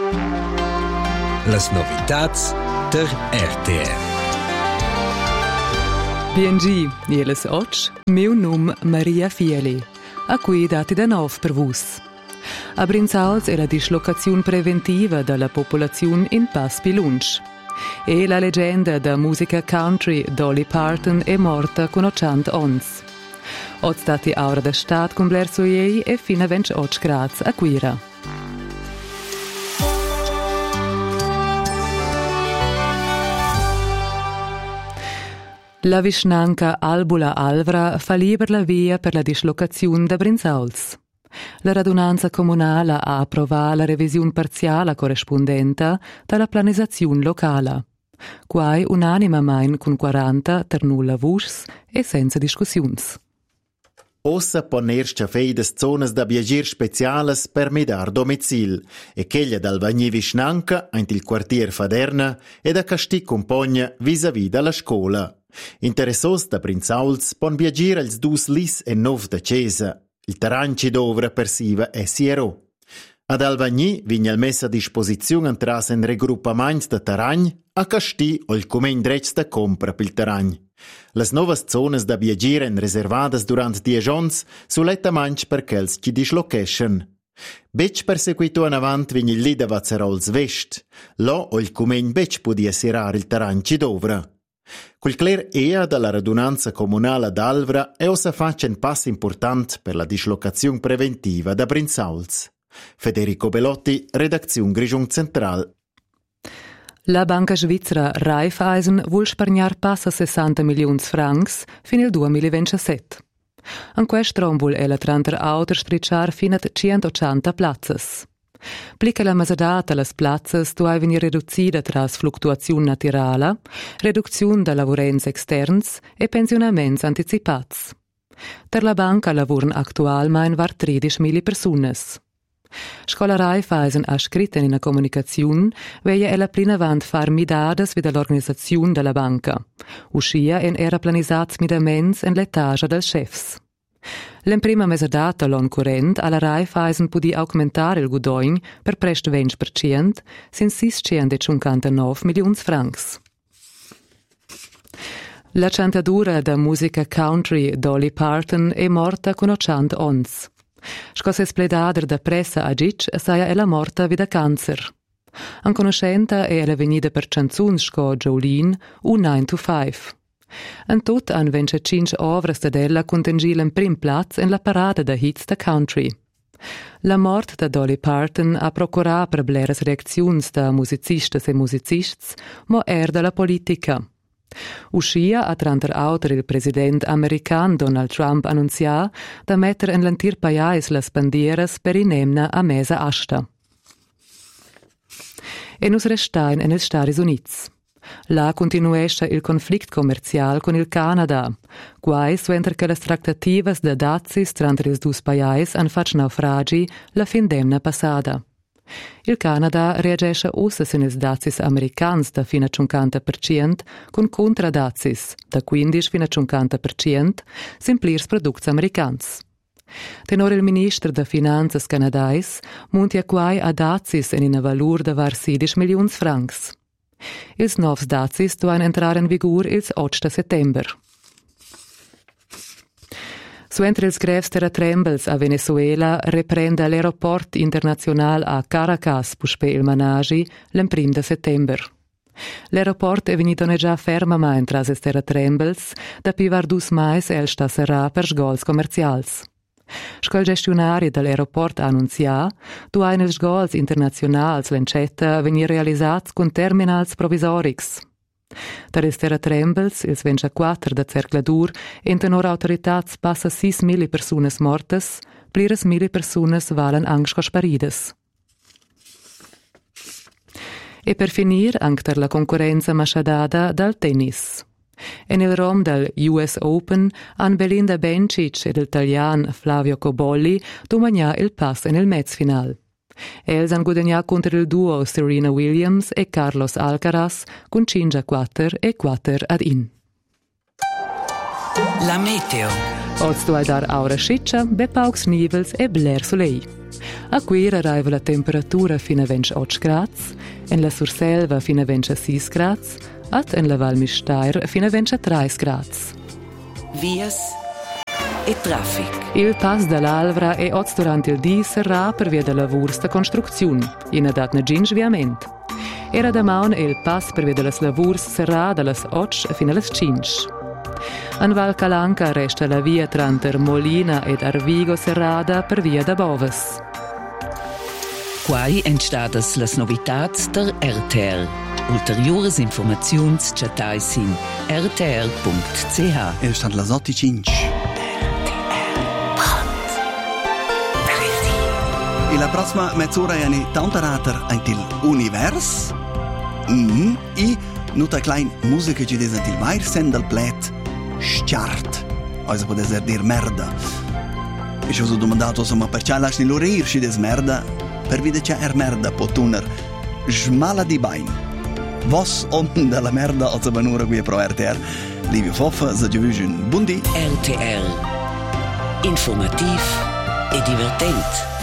Las novitats der RTR. BNG, jeles oggi, meu nome Maria Fieli, a cui dati da nov per vus. A Brinzals è la dislocazione preventiva della popolazione in Pass Pilunch. E la leggenda da musica country Dolly Parton è morta con 80 ons. Oggi stati ora da stat con Blair Soyei e fino a 28 gradi a Quira. La vicinanca Albula Alvra fa libera la via per la dislocazione da Brinzals. La radunanza comunale ha approvato la revisione parziale corrispondente dalla planizzazione locale. Quai unanimamente con 40 per nulla vus e senza discussioni. Ossa ponerci feides zonas da viagir speciales per midar domicil e cheglia dal Vagni Vicinanca ant il quartier Faderna e da Casti Compogna vis-à-vis dalla scola. Interessos da Brinzals pon viagir als dus lis e nov da Cesa. Il terranci d'ovra persiva è Siero. Ad Alvagni vigna il messa a disposizione antras en regroupaments da terragn a Casti o il cumen drets da compra pil terragn. Las novas zonas da viagir en reservadas durant 10 ons sulettamaing per chels chi dislocation. Bec perseguito in avant vigna il lida Vazzarols Vest. Lo o il cumen bec podia sirar il terranci d'ovra. Quel cler ea dalla radunanza comunale d'Alvra è ossa faccia un passo importante per la dislocazione preventiva da Brinzals. Federico Bellotti, redazione Grigion Central. La banca svizzera Raiffeisen vuol spargnar passa 60 milioni francs fino al 2027. In questo vuol ella tranter auter stricciar fino a 180 plazzas. Plica la masadata las plazzas doveva venir riducida tras fluctuazione naturale, riduzione da lavorenza externs e pensionaments anticipats. Per la banca lavoran actualmein var 13.000 personas. Scola Raiffeisen ha scritto in una comunicazione veia ella plinavant far midades vid l'organizzazione della banca. Uscia en era planisats midaments en l'etage dels chefs. L'emprima mesadata l'on current alla Raiffeisen pudi aumentare il guadagno per prest 20%, sin 659 milioni francs. La cantadura da musica country Dolly Parton è morta con 80 ons. Scosse spledader da pressa a Gic saia ella morta vida cancer. An conoscenta è ella venida per canzuns sco Jolene un 9 to 5. En tot han 25 ovras da ella contengil en prim plaz en la parada da hits da country. La mort da Dolly Parton ha procurato per bleras reacziuns da musicistas e musicists, mo da la politica. Uscia a tranter auter il president american Donald Trump annunzia da metter en l'antir paiais las bandieras per inemna a mesa asta. E nus restain en els Stati Units. La continuesce il conflict commercial con il Canada, quai suenter che las tractativas da dazis tranter ils dus paiais han fatg naufragi la fin d'emna passada. Il Canada reagesce ossa sin ils dazis americans da fino a 50% con contradazis da 15 fino a 50% sin plirs products americans. Tenor il ministro da finanzas canadais muntia quai a dazis in una valur da var 16 milioni francs. Ils novs dazis doan entrar in vigor ils 8 settember. Suentre ils grevs terratrembels a Venezuela reprenda l'aeroport internazional a Caracas puspe il managi l'emprim de settember. L'aeroport è venuto già fermament tras els terratrembels da pivar dus mais el sta serrà per sgols commercials. Scol gestionari dell'aeroport ha annunzià duain els sgols internazionals l'encetta venir realizzats con terminals provisorics. Per ils terratrembels, ils 24 da cercladur, en tenor autoritats passa 6.000 personas mortes, pliras 1.000 personas valen anche sparides. E per finir, anche la concorrenza masciadada dal tennis. E nel rom del US Open han Belinda Bencic ed il italian Flavio Cobolli domangià il pass nel mezzfinal. Els han guadagnato contro il duo Serena Williams e Carlos Alcaraz con 5-4 e 4-1. La meteo. Oggi tu hai dar aura sciccia, be paucs nivels e bler solei. A Quira arriva la temperatura fino a 28 gradi, in la Surselva fino a 26 gradi, e in la Val Mistair fino a 23 gradi. Vias e traffic. Il pass dall'Alvra è oggi durante il dì sarà per via della lavori di costruzione, in adat negin sviamento. Era da maun il pass per via delle lavori sarà dalle 8 fino alle 5. In Val Calanca resta la via tra Molina ed Arvigo serrada per via da Boves. Quai entstadas las novitats der RTR. Ulteriores informaziuns chatais in rtr.ch. Stand las 8:05. E la prossima mezz'ora è tanta rater anche l'univers. E nota klein musica ci desant il vair sendal plet start. Also può dire merda. E ci ho domandato insomma perché lasci l'oreir ci des merda per vide c'è merda potuner smala di bain. Vos om della merda o zabanura qui pro RTR. Livio Foffa, za giuvision bundi. RTR. Informativ e divertent.